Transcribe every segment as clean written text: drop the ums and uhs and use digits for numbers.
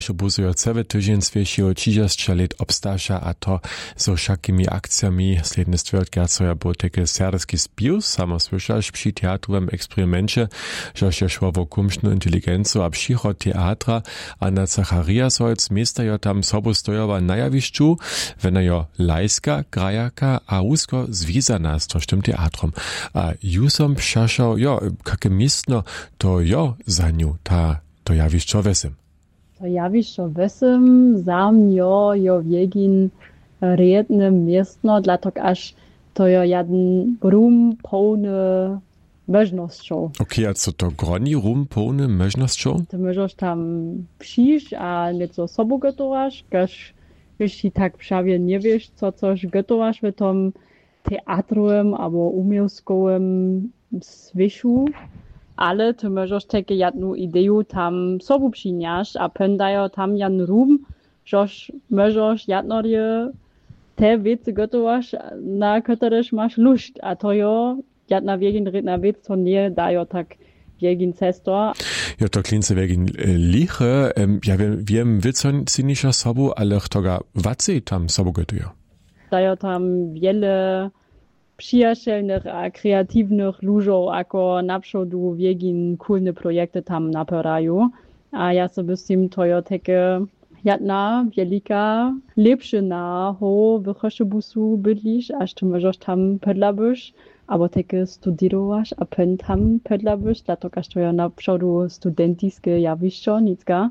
Що buzujo całe tydzień zwiesiło 30 lat obstasza, a to so wszakimi akcjami sledne stwierdzia, co ja był taki serski spius, samo słyszasz przy teatrowym eksperymencie, że się szło o kumszną inteligencję, a przycho teatra, Anna Zachariasholz miestajo tam sobu stojowa na jawiszczu, wena jo lajska, grajaka, a usko związana z tym teatrom. A jusom przeszał, jakie miestno, to za nią to jawiszczo wesem. To jawišćo vesem, za mňo jo viegin riedne miestno, dlatok až to jo jadn rum połny możnością. Okej, a co to groni rum połny możnością? Ty możesz tam przyjść, a nieco sobu gotowasz, jeśli tak prawie nie wiesz, co coś gotowasz w tym teatrowym albo umiejskowym zwiszu, ale ty możesz takie jedną ideę tam sobu przynieść, a pędają tam jan rum, żeż możesz jednorje te wiece gotowasz, na któreż masz lust, a to jo jedna wiegin rytna wiec, to nie dają tak wiegin cesto. Ja, to klince wiegin liche, ja wiem wycenisz sobu, ale ktoga wacy tam sobu gotują? Dają tam wiele przyjacielnych a kreatywnych ludziów, ako naprzódu wiegin coolne projekty tam napierają. A ja sobie z tym to jo takie jedna wielka lepszyna ho w Choszybusu bydlisz, aż ty możesz tam pedlabysz, albo takie studiowasz, a pen tam pedlabysz, dlatego aż to jo naprzódu studentiskie jawiszczo, nicka.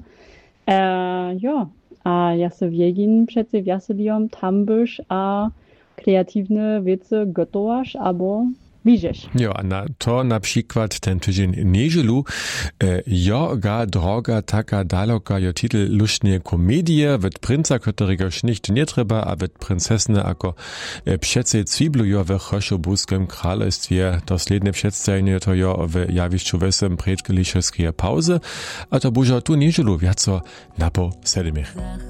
A ja sobie wiegin przece wiaseliom tam bysz, a kreatywne wiece gotowasz, albo widzisz. Jo, a na przykład ten tydzień niedzielu ga droga taka daloka jo titel luštne komedie wet princa, którego już nikt nie trzeba, a wet princesne ako przece cwiblujo w Choszobuskim królestwie. To sledne przedstawienie to jo w jawiszczu wesem predkelišewskie pauzy, a to bużo tu niedzielu wiaco na po 7.